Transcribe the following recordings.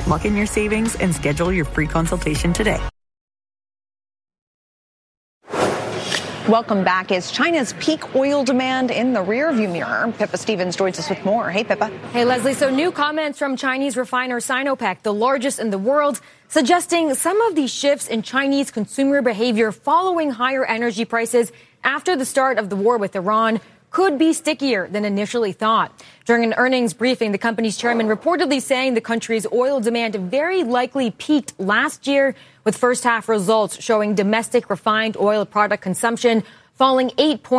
Lock in your savings and schedule your free consultation today. Welcome back. Is China's peak oil demand in the rearview mirror? Pippa Stevens joins us with more. Hey, Pippa. Hey, Leslie. So new comments from Chinese refiner Sinopec, the largest in the world, suggesting some of these shifts in Chinese consumer behavior following higher energy prices after the start of the war with Iran could be stickier than initially thought. During an earnings briefing, the company's chairman reportedly saying the country's oil demand very likely peaked last year, with first half results showing domestic refined oil product consumption falling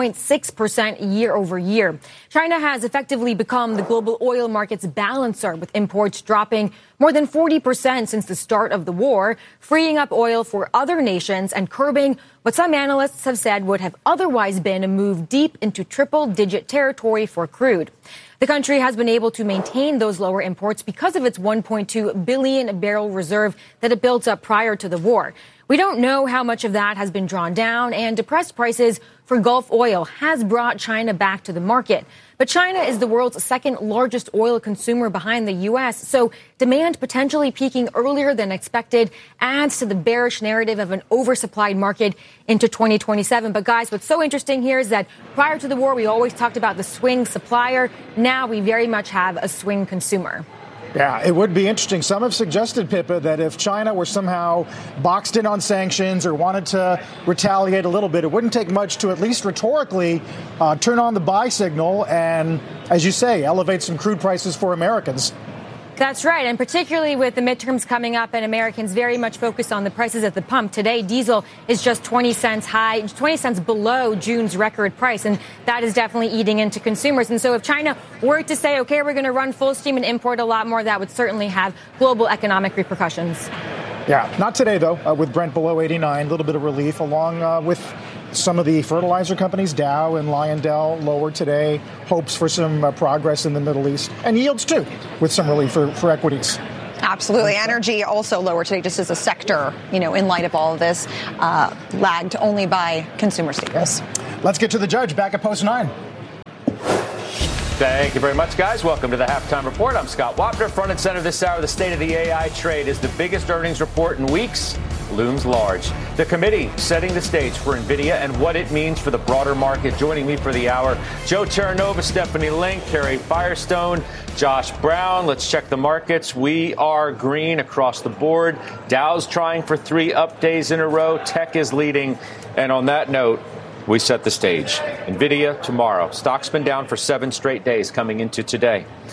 8.6% year over year. China has effectively become the global oil market's balancer, with imports dropping more than 40% since the start of the war, freeing up oil for other nations and curbing what some analysts have said would have otherwise been a move deep into triple-digit territory for crude. The country has been able to maintain those lower imports because of its 1.2 billion barrel reserve that it built up prior to the war. We don't know how much of that has been drawn down, and depressed prices for Gulf oil has brought China back to the market. But China is the world's second largest oil consumer behind the U.S., so demand potentially peaking earlier than expected adds to the bearish narrative of an oversupplied market into 2027. But guys, what's so interesting here is that prior to the war, we always talked about the swing supplier. Now we very much have a swing consumer. Yeah, it would be interesting. Some have suggested, Pippa, that if China were somehow boxed in on sanctions or wanted to retaliate a little bit, it wouldn't take much to at least rhetorically turn on the buy signal and, as you say, elevate some crude prices for Americans. That's right. And particularly with the midterms coming up and Americans very much focused on the prices at the pump. Today, diesel is just 20 cents below June's record price. And that is definitely eating into consumers. And so if China were to say, OK, we're going to run full steam and import a lot more, that would certainly have global economic repercussions. Yeah, not today, though, with Brent below 89, a little bit of relief along with some of the fertilizer companies, Dow and Lyondell, lower today. Hopes for some progress in the Middle East and yields, too, with some relief for equities. Absolutely. Energy also lower today, just as a sector, in light of all of this, lagged only by consumer staples. Let's get to the judge back at Post 9. Thank you very much, guys. Welcome to the Halftime Report. I'm Scott Wapner. Front and center this hour, the state of the AI trade is the biggest earnings report in weeks. Looms large. The committee setting the stage for NVIDIA and what it means for the broader market. Joining me for the hour, Joe Terranova, Stephanie Link, Carrie Firestone, Josh Brown. Let's check the markets. We are green across the board. Dow's trying for 3 up days in a row. Tech is leading. And on that note, we set the stage. NVIDIA tomorrow. Stock's been down for 7 straight days coming into today.